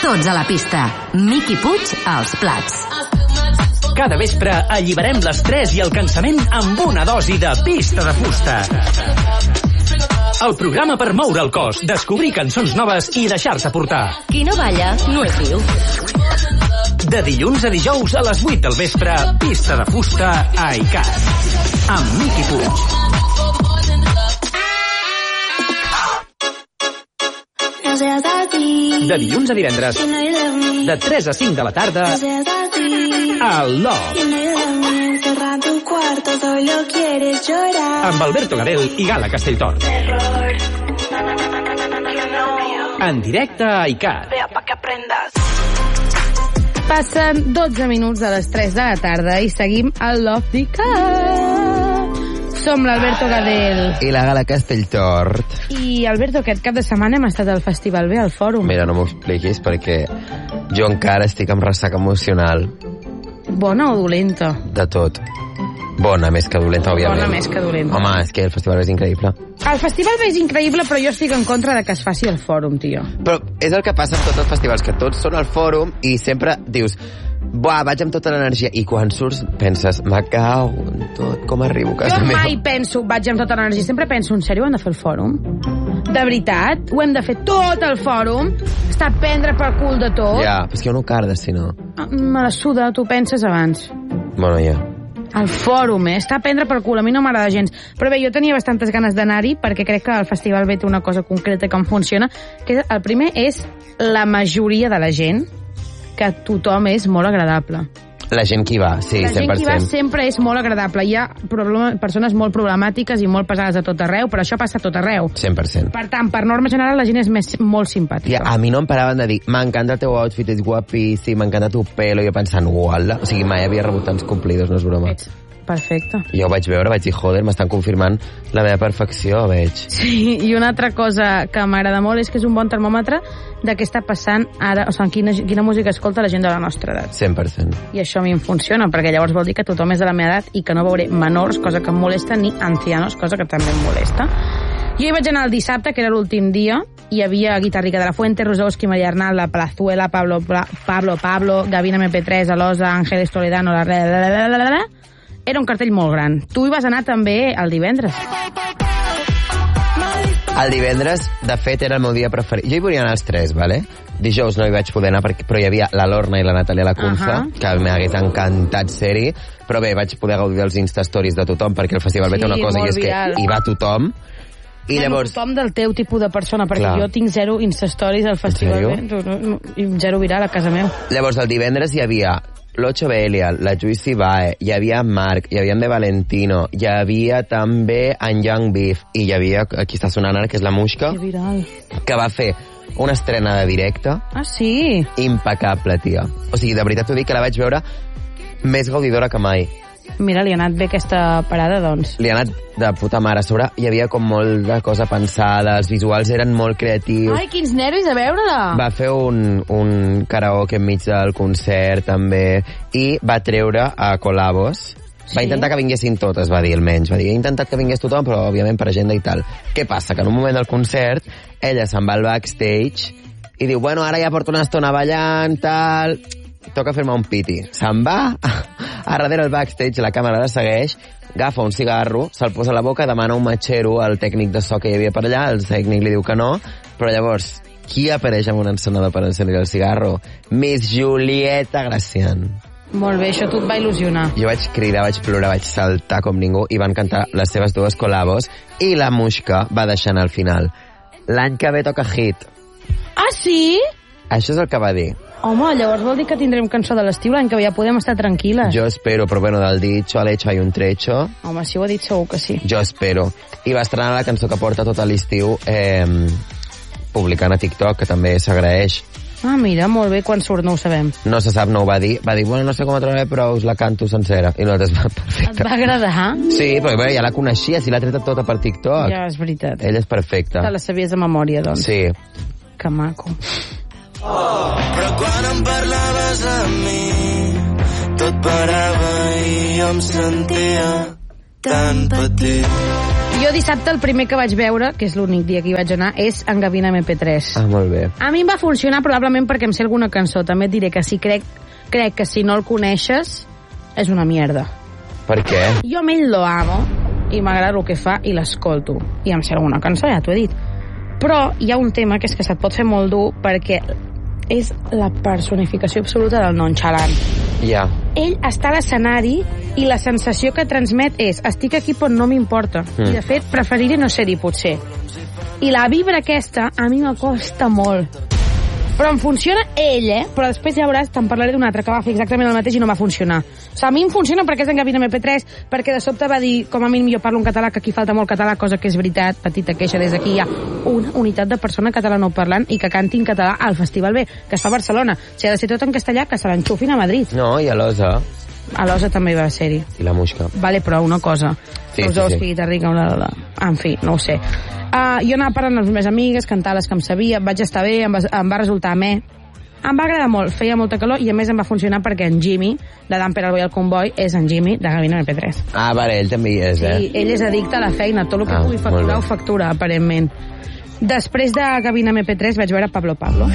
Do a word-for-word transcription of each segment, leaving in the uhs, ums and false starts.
Tots a la pista. Miqui Puig als plats. Cada vespre alliberem l'estrès i el cansament amb una dosi de Pista de Fusta. El programa per moure el cos, descobrir cançons noves i deixar-se portar. Qui no balla, no és viu. De dilluns a dijous a les vuit del vespre, Pista de Fusta a iCat. Amb Miqui Puig. De dilluns a divendres, de tres a cinc de la tarda, al Love. Amb Alberto Gadel i Gala Castelltort. En directe a iCat. Passen dotze minuts a les tres de la tarda i seguim al Love d'ICAT. Som l'Alberto Gadel i la Gala Castelltort. I Alberto, aquest cap de setmana hem estat al Festival B, al Fòrum. Mira, no m'ho expliquis perquè jo encara estic amb ressaca emocional. Bona o dolenta? De tot. Bona més que dolenta, òbviament. Bona més que dolenta. Home, és que el festival és increïble. El festival bé és increïble, però jo estic en contra de que es faci al Fòrum, tio. Però és el que passa amb tots els festivals, que tots són al Fòrum i sempre dius, buah, vaig amb tota l'energia, i quan surts penses, me cago en tot, com arribo a casa jo meva. mai penso, vaig amb tota l'energia, sempre penso, en sèrio, ho hem de fer el Fòrum? De veritat? Ho hem de fer tot el Fòrum? Està a prendre per cul de tot? Ja, però és que jo no carda, si no. Ah, me la suda, tu penses abans. Bueno, ja. El Fòrum, eh? Està a prendre per cul, a mi no m'agrada gens. Però bé, jo tenia bastantes ganes d'anar-hi perquè crec que el Festival B té una cosa concreta que em funciona, que el primer és la majoria de la gent, que tothom és molt agradable. La gent que hi va, sí, la cent per cent. gent que hi va sempre és molt agradable. Hi ha problema, persones molt problemàtiques i molt pesades a tot arreu, però això passa a tot arreu. cent per cent. Per tant, per norma general, la gent és més, molt simpàtica. Ja, a mi no em paraven de dir, m'encanta el teu outfit, és guapíssim, m'encanta tu pelo, i jo pensant, uala, o sigui, mai havia rebut tants complidos, no és broma. Ets perfecte. Jo ho vaig veure, vaig dir, joder, m'estan confirmant la meva perfecció, veig. Sí, i una altra cosa que m'agrada molt és que és un bon termòmetre de què està passant ara, o sigui, quina, quina música escolta la gent de la nostra edat. cent per cent. I això a mi em funciona, perquè llavors vol dir que tothom és de la meva edat i que no veuré menors, cosa que em molesta, ni ancianos, cosa que també em molesta. Jo hi vaig anar el dissabte, que era l'últim dia, hi havia Guitarrica de la Fuente, Rosowski, Maria Arnalda, Plazuela, Pablo, Pablo, Pablo, Gavina eme pe tres, Alosa, Ángeles Toledano, la... Era un cartell molt gran. Tu hi vas anar també el divendres. El divendres, de fet, era el meu dia preferit. Jo hi volia anar els tres, vale? Dijous no hi vaig poder anar, perquè, però hi havia la Lorna i la Natàlia Lacunza, uh -huh. que m'hagués encantat ser-hi, però bé, vaig poder gaudir dels Instastories de tothom, perquè el festival sí, ve una cosa, i és viral. Que hi va tothom. I bueno, llavors... tothom del teu tipus de persona, perquè clar. Jo tinc zero Instastories al festival, bé, i zero viral a casa meu. Llavors, el divendres hi havia l'Ocho Belial, la Lluís Ibae, hi havia en Marc, hi havia en De Valentino, hi havia també en Young Beef, i hi havia, aquí està sonant ara, que és la Muixca, que viral. Que va fer una estrena de directe. Ah, sí? Impecable, tia. O sigui, de veritat t'ho dic, que la vaig veure més gaudidora que mai. Mira, li ha anat bé aquesta parada, doncs. Li ha anat de puta mare. A sobre hi havia com molt de cosa pensada, els visuals eren molt creatius. Ai, quins nervis de veure-la! Va fer un, un karaoke enmig del concert, també, i va treure a col·labos. Sí? Va intentar que vinguessin totes, va dir, almenys. Va dir, he intentat que vingués tothom, però, òbviament, per agenda i tal. Què passa? Que en un moment del concert, ella se'n va al backstage i diu, bueno, ara ja porto una estona ballant, tal... Toca fer-me un piti. Se'n va a darrere el backstage, la càmera la segueix, agafa un cigarro, se'l posa a la boca, demana un matxero al tècnic de so que hi havia per allà, el tècnic li diu que no, però llavors, qui apareix amb un encenedor per encendre el cigarro? Miss Julieta Gracián. Molt bé, això tu et va il·lusionar. Jo vaig cridar, vaig plorar, vaig saltar com ningú, i van cantar les seves dues col·labos, i la Muixca va deixant al final. L'any que ve toca hit. Ah, sí? Això és el que va dir. Home, llavors vol dir que tindrem cançó de l'estiu, l'any que ja podem estar tranquil·les. Jo espero, però bueno, del dicho al hecho hay un trecho. Home, si ho ha dit segur que sí. Jo espero. I va estrenar la cançó que porta tot l'estiu eh, publicant a TikTok, que també s'agraeix. Ah, mira, molt bé, quan surt no ho sabem. No se sap, no ho va dir. Va dir, bueno, no sé com la trobaré, però us la canto sencera. I nosaltres va perfecte. Et va agradar? Sí, però bé, ja la coneixia, si l'ha tret tota per TikTok. Ja, és veritat. Ella és perfecta. Te la sabies de memòria, doncs. Sí. Que maco. Oh, però quan em parlaves a mi tot parava i jo em sentia tan petit. Jo dissabte el primer que vaig veure, que és l'únic dia que hi vaig anar, és en Gavina eme pe tres. Ah, molt bé. A mi em va funcionar probablement perquè em sé alguna cançó. També et diré que si crec, crec que si no el coneixes és una mierda. Per què? Jo a ell lo amo i m'agrada el que fa i l'escolto. I em sé alguna cançó, ja t'ho he dit. Però hi ha un tema que és que se't pot fer molt dur perquè és la personificació absoluta del nonchalant. Ja. Ell està a l'escenari i la sensació que transmet és estic aquí però no m'importa. Mm. I de fet preferiré no ser-hi potser. I la vibra aquesta a mi m'acosta molt. Però em funciona ell, eh? Però després ja veuràs, te'n parlaré d'un altre que va fer exactament el mateix i no va funcionar. O sigui, a mi em funciona perquè és en Gavina eme pe tres, perquè de sobte va dir, com a mínim jo parlo en català, que aquí falta molt català, cosa que és veritat, petita queixa des d'aquí, hi ha una unitat de persona catalanoparlant i que canti en català al Festival B, que es fa a Barcelona. Si ha de ser tot en castellà, que se l'enxufin a Madrid. No, i a l'Osa. A l'Osa també va ser-hi. I la Muixca. Vale, però una cosa. Sí, us sí, sí. que guitarrica, bla, bla, bla. En fi, no ho sé. Uh, jo anava parlant amb les meves amigues, cantar les que em sabia, vaig estar bé, em va, em va resultar amè. Em va agradar molt, feia molta calor i a més em va funcionar perquè en Jimmy, de Damper al Boi al Comboi, és en Jimmy de Gavina eme pe tres. Ah, vale, ell també hi és, eh? Sí, ell és addicte a la feina, tot el que Ah, pugui molt facturar bé. ho factura, aparentment. Després de Gavina eme pe tres vaig veure Pablo Pablo.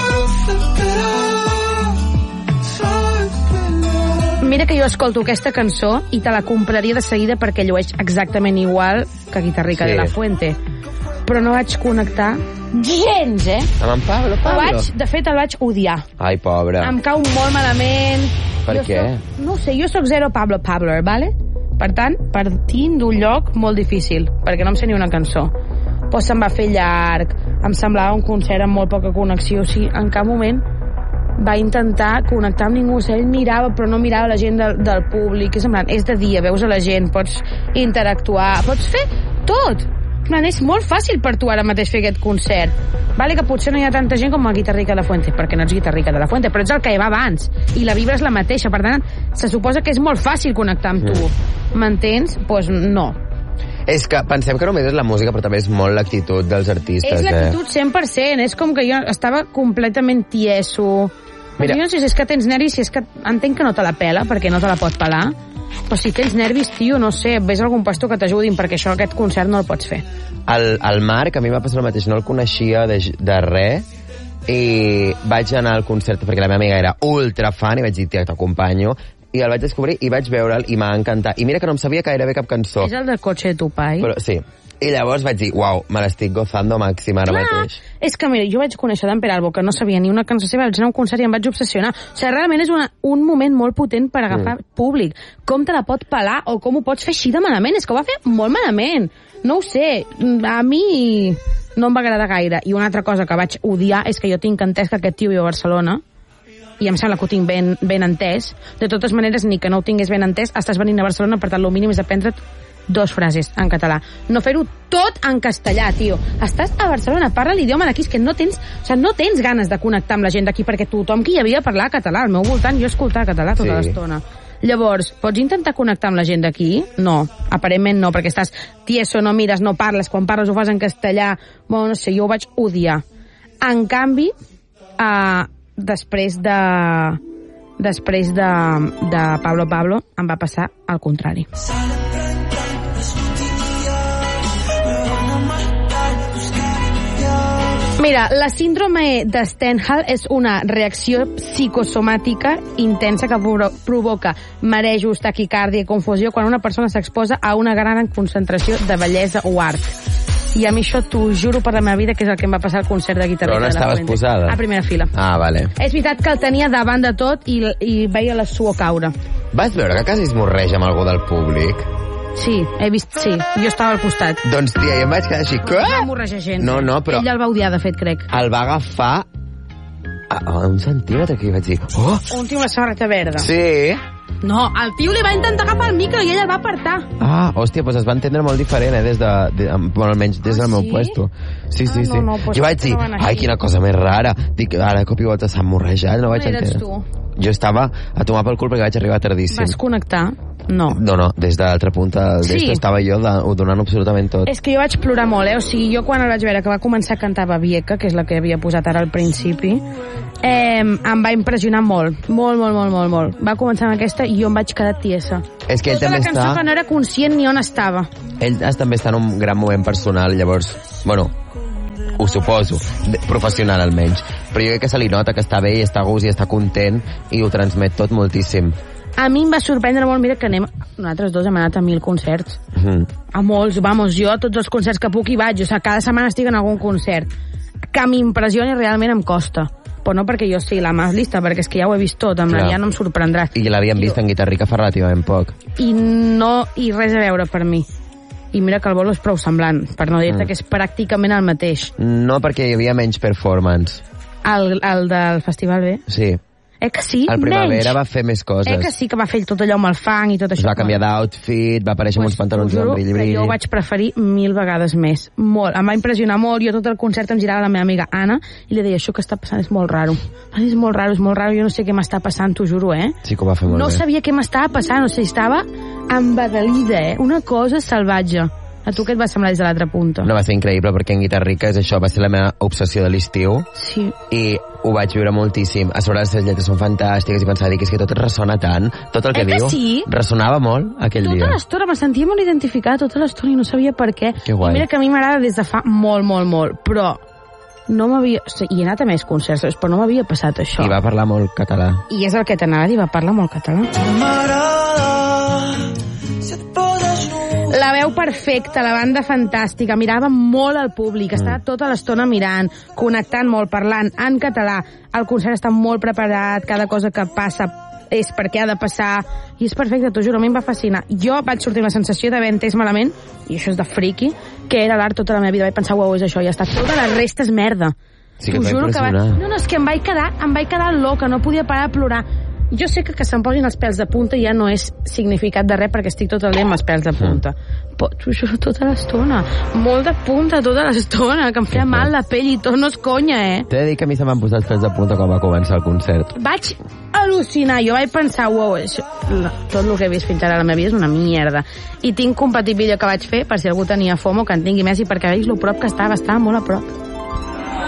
Mira que jo escolto aquesta cançó i te la compraria de seguida perquè llueix exactament igual que Guitarrica Sí. de la Fuente. Però no vaig connectar gens, eh? Amb en Pablo, El Pablo? vaig, de fet, el vaig odiar. Ai, pobre. Em cau molt malament. Per Jo què? Soc, no ho sé, jo sóc zero Pablo Pabler, vale? Per tant, partint d'un lloc molt difícil, perquè no em sé ni una cançó. Però se'm va fer llarg, em semblava un concert amb molt poca connexió, o sigui, en cap moment va intentar connectar amb ningú. O sigui, ell mirava, però no mirava la gent del, del públic. És, semblant, és de dia, veus a la gent, pots interactuar, pots fer tot. Man, és molt fàcil per tu ara mateix fer aquest concert. Vale que potser no hi ha tanta gent com el Guitarrica de la Fuente, perquè no ets Guitarrica de la Fuente, però ets el que hi va abans, i la vibra és la mateixa, per tant, se suposa que és molt fàcil connectar amb tu. Mm. M'entens? Doncs pues no. És que pensem que només és la música, però també és molt l'actitud dels artistes, És l'actitud eh? cent per cent, és com que jo estava completament tieso. Mira. Jo no sé si és que tens nervis, si és que entenc que no te la pela, perquè no te la pot pelar, però si tens nervis, tio, no sé, ves a algun pastor que t'ajudin, perquè això, aquest concert no el pots fer. El, el Marc, a mi m'ha passat el mateix, no el coneixia de, de res, i vaig anar al concert perquè la meva amiga era ultra fan i vaig dir, tia, t'acompanyo, i el vaig descobrir i vaig veure'l i m'ha encantat. I mira que no em sabia gairebé cap cançó. És el del cotxe de tu pai? Però, sí. I llavors vaig dir, uau, me l'estic gozando màxim ara Clar, mateix. és que mira, jo vaig conèixer d'en Peralbo, que no sabia ni una cançó seva, vaig anar a un concert i em vaig obsessionar. O sigui, realment és una, un moment molt potent per agafar mm. públic. Com te la pot pelar o com ho pots fer així de malament? És que ho va fer molt malament. No ho sé, a mi no em va agradar gaire. I una altra cosa que vaig odiar és que jo tinc entès que aquest tio viu a Barcelona, i em sembla que ho tinc ben, ben entès. De totes maneres, ni que no ho tingués ben entès, estàs venint a Barcelona, per tant, el mínim és aprendre't dos frases en català. No fer-ho tot en castellà, tio. Estàs a Barcelona, parla l'idioma d'aquí, és que no tens, o sigui, no tens ganes de connectar amb la gent d'aquí, perquè tothom que hi havia de parlar català. Al meu voltant jo escoltava català tota Sí. l'estona. Llavors, pots intentar connectar amb la gent d'aquí? No, aparentment no, perquè estàs tieso, no mires, no parles, quan parles ho fas en castellà. Bueno, no sé, jo ho vaig odiar. En canvi, eh, després de després de, de Pablo Pablo em va passar al contrari. Mira, la síndrome de Stendhal és una reacció psicosomàtica intensa que provoca marejos, taquicàrdia i confusió quan una persona s'exposa a una gran concentració de bellesa o art. I a mi això t'ho juro per la meva vida que és el que em va passar al concert de Guitarrica Però on de la estaves Fuente. posada? A primera fila. Ah, vale. És veritat que el tenia davant de tot i, i veia la suor caure. Vas veure que quasi es morreix amb algú del públic? Sí, he vist, sí. Jo estava al costat. Doncs, tia, jo em vaig quedar així... Va Què? morrejar gent. No, no, però... Ell el va odiar, de fet, crec. El va agafar a, a un centímetre, que vaig dir... Oh! Un tio amb la samarreta verda. Sí. No, el tio li va intentar agafar el micro i ell el va apartar. Ah, hòstia, doncs es va entendre molt diferent, eh, des de... de bueno, almenys des del Ah, meu sí? puesto. Sí, sí, Ah, sí. no, no, pues jo vaig dir, no van així. ai, quina cosa més rara. Dic, ara de cop i volta s'ha morrejat, no vaig On eres entendre. tu? Jo estava a tomar pel cul perquè vaig arribar tardíssim. Vas connectar? No. No, no, des de l'altra punta Sí. d'esto estava jo de, ho donant absolutament tot. És que jo vaig plorar molt, eh? O sigui, jo quan el vaig veure que va començar a cantar Babieca, que és la que havia posat ara al principi, eh, em va impressionar molt, molt, molt, molt, molt, molt. Va començar amb aquesta i jo em vaig quedar tiesa. És que ell Tota també la cançó està... que no era conscient ni on estava. Ell es- també està en un gran moment personal, llavors, bueno, ho suposo, de- professional almenys, però jo crec que se li nota que està bé i està a gust i està content i ho transmet tot moltíssim. A mi em va sorprendre molt, mira que anem... Nosaltres dos hem anat a mil concerts. Mm. A molts, vamos, jo a tots els concerts que puc hi vaig. O sigui, cada setmana estic en algun concert. Que m'impressioni realment em costa. Però no perquè jo sigui la més lista, perquè és que ja ho he vist tot, amb la Clar. ja no em sorprendrà. I l'havíem vist en Guitarrica fa relativament poc. I no... i res a veure per mi. I mira que el bolo és prou semblant, per no dir-te Mm. que és pràcticament el mateix. No perquè hi havia menys performance. El, el del Festival B. Sí. Eh que sí? El Primavera Menys. va fer més coses. Eh que sí que va fer tot allò amb el fang i tot Es això. va canviar d'outfit, va aparèixer amb uns pantalons T'ho de juro brilli que brilli. jo ho vaig preferir mil vegades més. Molt. Em va impressionar molt. Jo tot el concert em girava la meva amiga Anna i li deia, això que està passant és molt raro. És molt raro, és molt raro. Jo no sé què m'està passant, t'ho juro, eh? Sí que ho va fer molt No bé. sabia què m'estava passant. O sigui, estava embadalida, eh? Una cosa salvatge. A tu què et va semblar des de l'altra punta? No, va ser increïble perquè en Guitarrica és això, va ser la meva obsessió de l'estiu Sí. i ho vaig viure moltíssim. A sobre les seves lletres són fantàstiques i pensava, dic, és que tot ressona tant, tot el que Eh que diu sí? ressonava molt aquell Tota dia. l'estona, me sentia molt identificada tota l'estona i no sabia per què. Que guai. I mira que a mi m'agrada des de fa molt, molt, molt, però no m'havia... O sigui, i he anat a més concerts, però no m'havia passat això. I va parlar molt català. I és el que t'anava a dir, va parlar molt català. La veu perfecta, la banda fantàstica, mirava molt al públic, estava tota l'estona mirant, connectant molt, parlant en català. El concert està molt preparat, cada cosa que passa és perquè ha de passar, i és perfecte, t'ho juro, a mi em va fascinar. Jo vaig sortir amb la sensació d'haver entès malament, i això és de friki, que era l'art tota la meva vida. Vaig pensar, uau, és això, ja està, tota la resta és merda. Sí que T'ho et va juro que va... impressionar. No, no, és que em vaig quedar, em vaig quedar loca, no podia parar de plorar. Jo sé que que se'm posin els pèls de punta ja no és significat de res perquè estic tot el dia amb els pèls de punta. Però t'ho juro tota l'estona. Molt de punta tota l'estona, que em feia mal la pell i tot, no és conya, eh? T'he de dir que a mi se m'han posat els pèls de punta quan va començar el concert. Vaig al·lucinar, jo vaig pensar, uau, això, la- tot el que he vist fins ara a la meva vida és una mierda. I tinc un petit vídeo que vaig fer, per si algú tenia FOMO, que en tingui més, i perquè veig lo prop que estava, estava molt a prop.